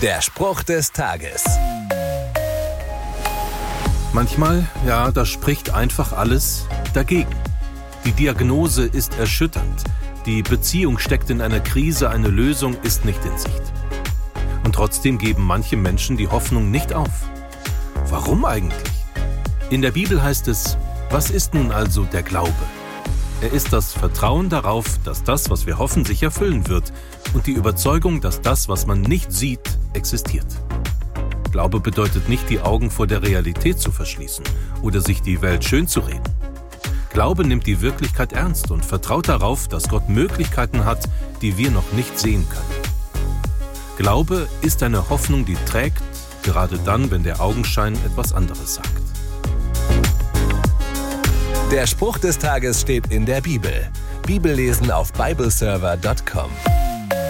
Der Spruch des Tages. Manchmal, da spricht einfach alles dagegen. Die Diagnose ist erschütternd. Die Beziehung steckt in einer Krise, eine Lösung ist nicht in Sicht. Und trotzdem geben manche Menschen die Hoffnung nicht auf. Warum eigentlich? In der Bibel heißt es, was ist nun also der Glaube? Er ist das Vertrauen darauf, dass das, was wir hoffen, sich erfüllen wird und die Überzeugung, dass das, was man nicht sieht, existiert. Glaube bedeutet nicht, die Augen vor der Realität zu verschließen oder sich die Welt schön zu reden. Glaube nimmt die Wirklichkeit ernst und vertraut darauf, dass Gott Möglichkeiten hat, die wir noch nicht sehen können. Glaube ist eine Hoffnung, die trägt, gerade dann, wenn der Augenschein etwas anderes sagt. Der Spruch des Tages steht in der Bibel. Bibellesen auf bibleserver.com.